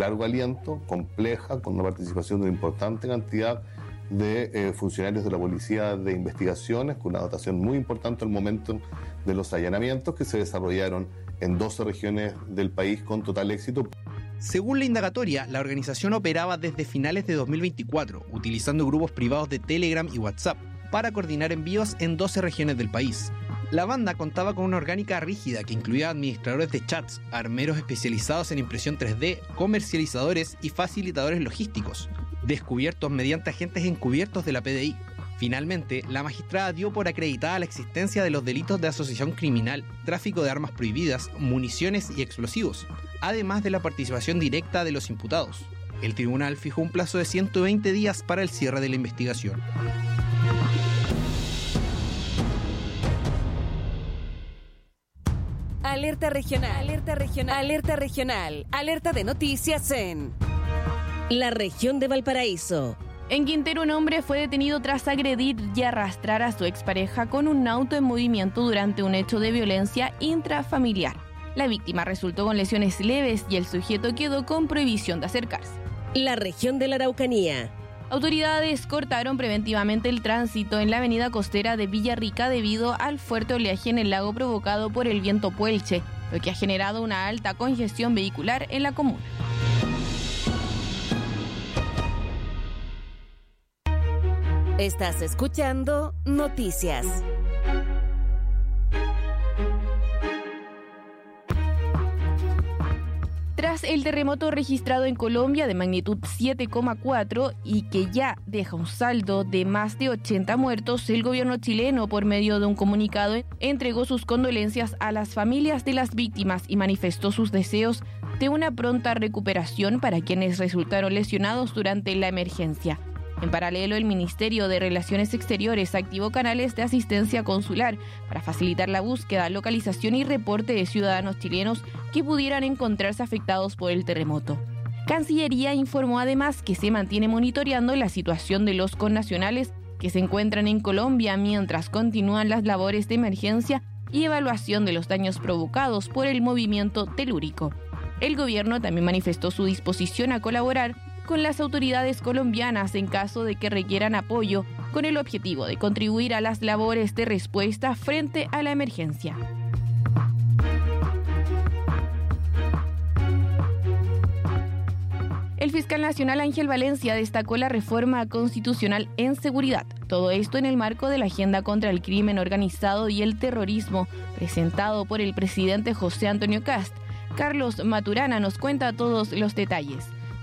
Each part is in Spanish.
largo aliento, compleja, con una participación de una importante cantidad de funcionarios de la Policía de Investigaciones, con una dotación muy importante al momento de los allanamientos que se desarrollaron en 12 regiones del país con total éxito. Según la indagatoria, la organización operaba desde finales de 2024, utilizando grupos privados de Telegram y WhatsApp para coordinar envíos en 12 regiones del país. La banda contaba con una orgánica rígida que incluía administradores de chats, armeros especializados en impresión 3D, comercializadores y facilitadores logísticos, descubiertos mediante agentes encubiertos de la PDI. Finalmente, la magistrada dio por acreditada la existencia de los delitos de asociación criminal, tráfico de armas prohibidas, municiones y explosivos, además de la participación directa de los imputados. El tribunal fijó un plazo de 120 días para el cierre de la investigación. Alerta regional, alerta regional, alerta regional, alerta de noticias en la región de Valparaíso. En Quintero, un hombre fue detenido tras agredir y arrastrar a su expareja con un auto en movimiento durante un hecho de violencia intrafamiliar. La víctima resultó con lesiones leves y el sujeto quedó con prohibición de acercarse. La región de la Araucanía. Autoridades cortaron preventivamente el tránsito en la avenida costera de Villarrica debido al fuerte oleaje en el lago provocado por el viento Puelche, lo que ha generado una alta congestión vehicular en la comuna. Estás escuchando Noticias. Tras el terremoto registrado en Colombia de magnitud 7,4 y que ya deja un saldo de más de 80 muertos, el gobierno chileno, por medio de un comunicado, entregó sus condolencias a las familias de las víctimas y manifestó sus deseos de una pronta recuperación para quienes resultaron lesionados durante la emergencia. En paralelo, el Ministerio de Relaciones Exteriores activó canales de asistencia consular para facilitar la búsqueda, localización y reporte de ciudadanos chilenos que pudieran encontrarse afectados por el terremoto. Cancillería informó además que se mantiene monitoreando la situación de los connacionales que se encuentran en Colombia mientras continúan las labores de emergencia y evaluación de los daños provocados por el movimiento telúrico. El gobierno también manifestó su disposición a colaborar con las autoridades colombianas en caso de que requieran apoyo, con el objetivo de contribuir a las labores de respuesta frente a la emergencia. El fiscal nacional Ángel Valencia destacó la reforma constitucional en seguridad. Todo esto en el marco de la agenda contra el crimen organizado y el terrorismo, presentado por el presidente José Antonio Kast. Carlos Maturana nos cuenta todos los detalles.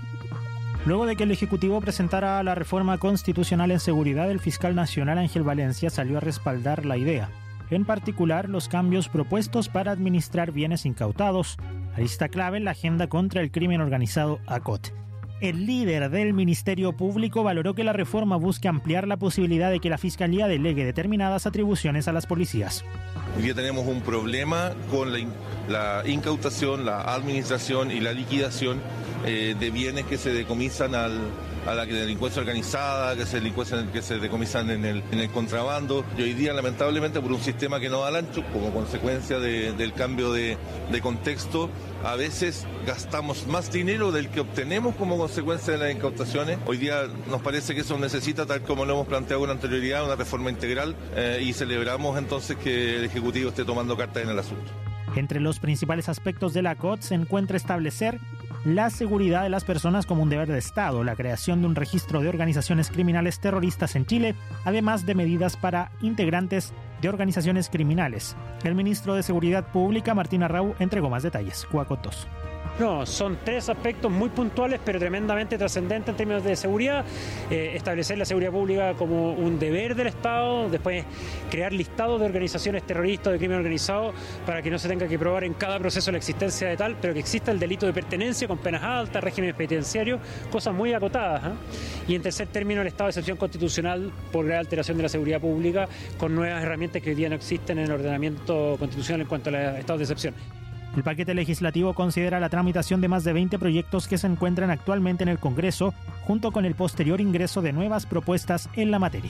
Luego de que el Ejecutivo presentara la reforma constitucional en seguridad, el fiscal nacional Ángel Valencia salió a respaldar la idea. En particular, los cambios propuestos para administrar bienes incautados, arista clave en la agenda contra el crimen organizado ACOT. El líder del Ministerio Público valoró que la reforma busque ampliar la posibilidad de que la Fiscalía delegue determinadas atribuciones a las policías. Hoy día tenemos un problema con la incautación, la administración y la liquidación de bienes que se decomisan a la delincuencia organizada, que se decomisan en el contrabando. Y hoy día, lamentablemente, por un sistema que no da el ancho, como consecuencia del cambio de contexto, a veces gastamos más dinero del que obtenemos como consecuencia de las incautaciones. Hoy día nos parece que eso necesita, tal como lo hemos planteado con anterioridad, una reforma integral y celebramos entonces que el Ejecutivo esté tomando cartas en el asunto. Entre los principales aspectos de la COT se encuentra establecer la seguridad de las personas como un deber de Estado, la creación de un registro de organizaciones criminales terroristas en Chile, además de medidas para integrantes de organizaciones criminales. El ministro de Seguridad Pública, Martín Arrau, entregó más detalles. Cuacotos. No, son tres aspectos muy puntuales pero tremendamente trascendentes en términos de seguridad. Establecer la seguridad pública como un deber del Estado, después crear listados de organizaciones terroristas de crimen organizado para que no se tenga que probar en cada proceso la existencia de tal, pero que exista el delito de pertenencia con penas altas, régimen penitenciario, cosas muy acotadas. Y en tercer término, el estado de excepción constitucional por grave alteración de la seguridad pública con nuevas herramientas que hoy día no existen en el ordenamiento constitucional en cuanto a estados de excepción. El paquete legislativo considera la tramitación de más de 20 proyectos que se encuentran actualmente en el Congreso, junto con el posterior ingreso de nuevas propuestas en la materia.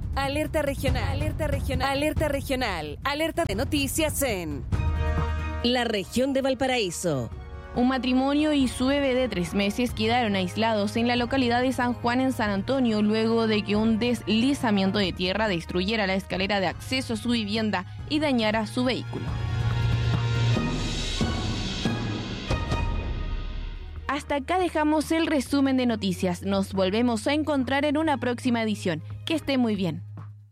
Alerta regional, alerta regional, alerta regional, alerta de noticias en la región de Valparaíso. Un matrimonio y su bebé de 3 meses quedaron aislados en la localidad de San Juan en San Antonio luego de que un deslizamiento de tierra destruyera la escalera de acceso a su vivienda y dañara su vehículo. Hasta acá dejamos el resumen de noticias. Nos volvemos a encontrar en una próxima edición. Que esté muy bien.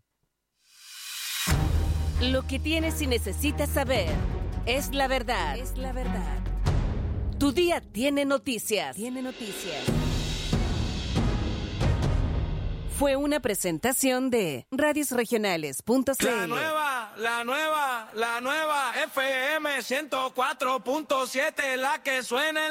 Lo que tienes y necesitas saber es la verdad. Es la verdad. Tu día tiene noticias. Tiene noticias. Fue una presentación de radiosregionales.cl. La nueva FM 104.7, la que suena.